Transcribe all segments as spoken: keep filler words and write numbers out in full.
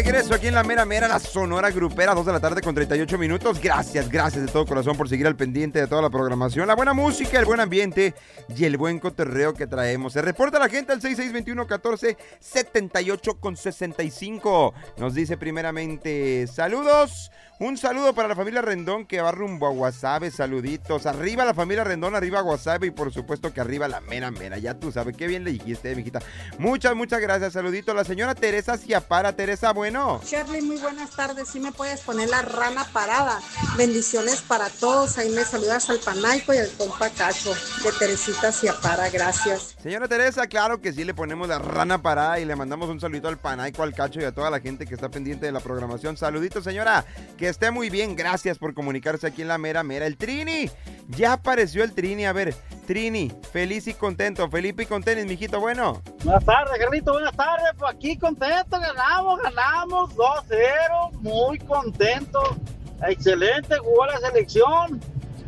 regreso aquí en la mera mera, la Sonora Grupera, dos de la tarde con treinta y ocho minutos. Gracias, gracias de todo corazón por seguir al pendiente de toda la programación, la buena música, el buen ambiente y el buen cotorreo que traemos. Se reporta la gente al seis seis dos uno, uno cuatro, siete ocho con sesenta y cinco. Nos dice primeramente, saludos. Un saludo para la familia Rendón que va rumbo a Guasave, saluditos. Arriba la familia Rendón, arriba Guasave y por supuesto que arriba la mera mera. Ya tú sabes, qué bien le dijiste, mijita. Muchas, muchas gracias, saludito. La señora Teresa Ciapara. Teresa, bueno. Shirley, muy buenas tardes. Si me puedes poner la rana parada. Bendiciones para todos. Ahí me saludas al Panaico y al compa Cacho de Teresita Ciapara. Gracias. Señora Teresa, claro que sí, le ponemos la rana parada y le mandamos un saludito al Panaico, al Cacho y a toda la gente que está pendiente de la programación. Saluditos, señora. Que esté muy bien, gracias por comunicarse aquí en la mera mera. El Trini, ya apareció el Trini. A ver, Trini, feliz y contento, Felipe y con tenis, mijito, bueno. Buenas tardes, Carlito, buenas tardes, pues aquí contento, ganamos, ganamos dos cero, muy contento, excelente, jugó la selección,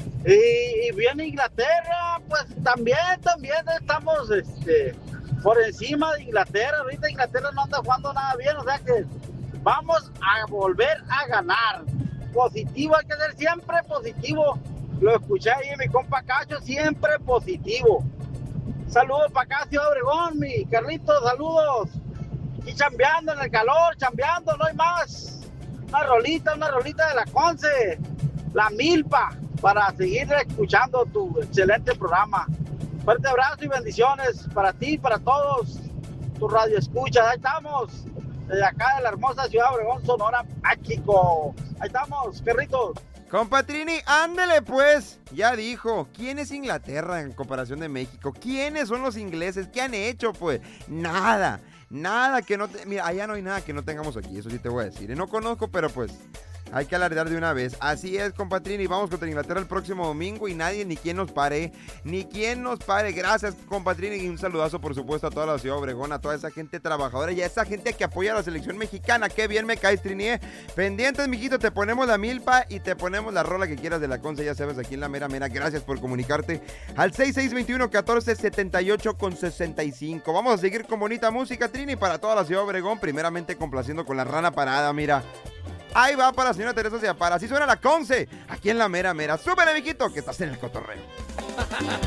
y, y viene Inglaterra, pues también, también estamos este, por encima de Inglaterra. Ahorita Inglaterra no anda jugando nada bien, o sea que vamos a volver a ganar. Positivo, hay que ser siempre positivo. Lo escuché ahí en mi compa Cacho, siempre positivo. Saludos para acá, Ciudad Obregón, mi Carlitos, saludos. Aquí chambeando en el calor, chambeando, no hay más. Una rolita, una rolita de la Conce, la Milpa, para seguir escuchando tu excelente programa. Fuerte abrazo y bendiciones para ti y para todos. Tu radio escucha, ahí estamos. Desde acá de la hermosa Ciudad Obregón, Sonora, México. Ahí estamos, perritos. Compa Trini, ándele pues. Ya dijo, ¿quién es Inglaterra en comparación de México? ¿Quiénes son los ingleses? ¿Qué han hecho, pues? Nada, nada que no... Te... Mira, allá no hay nada que no tengamos aquí, eso sí te voy a decir. Y no conozco, pero pues... hay que alardear de una vez. Así es, compa Trini. Vamos contra Inglaterra el próximo domingo y nadie ni quien nos pare. Ni quien nos pare. Gracias, compa Trini. Y un saludazo, por supuesto, a toda la Ciudad Obregón, a toda esa gente trabajadora y a esa gente que apoya a la selección mexicana. Qué bien me caes, Trini. ¿eh? Pendientes, mijito. Te ponemos la milpa y te ponemos la rola que quieras de la Conce. Ya sabes, aquí en la mera mera. Gracias por comunicarte al seis seis dos uno, uno cuatro, siete ocho con sesenta y cinco. Vamos a seguir con bonita música, Trini, para toda la Ciudad Obregón. Primeramente complaciendo con la rana parada, mira. Ahí va para la señora Teresa Ciapara. Así suena la Conce, aquí en la mera mera. Súbele, mijito, que estás en el cotorreo.